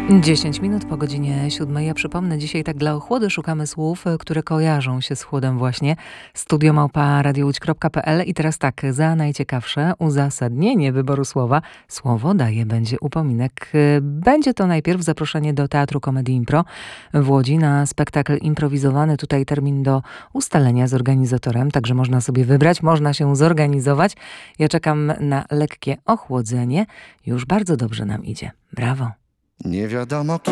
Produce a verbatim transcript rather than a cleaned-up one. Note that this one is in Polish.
dziesięć minut po godzinie siódmej. Ja przypomnę, dzisiaj tak dla ochłody szukamy słów, które kojarzą się z chłodem właśnie. Studio małpa radio łódź kropka pe el. I teraz tak, za najciekawsze uzasadnienie wyboru słowa słowo daje będzie upominek. Będzie to najpierw zaproszenie do Teatru Komedii Impro w Łodzi na spektakl improwizowany. Tutaj termin do ustalenia z organizatorem, także można sobie wybrać, można się zorganizować. Ja czekam na lekkie ochłodzenie. Już bardzo dobrze nam idzie. Brawo. Nie wiadomo